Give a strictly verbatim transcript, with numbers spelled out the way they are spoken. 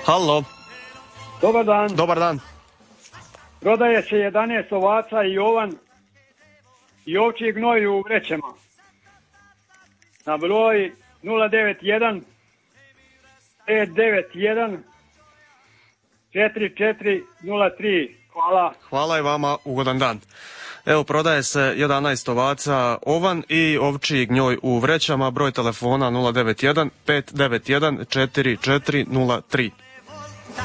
Halo. Dobar dan. Dobar dan. Prodaje se jedanaest ovaca i Jovan i ovčji gnoj u vrećama. Na broj nula devet jedan pet devet jedan četiri četiri nula tri. Hvala. Hvala i vama, ugodan dan. Evo, prodaje se jedanaest ovaca Ovan i ovčji gnjoj u vrećama, broj telefona nula devet jedan pet devet jedan četiri četiri nula tri.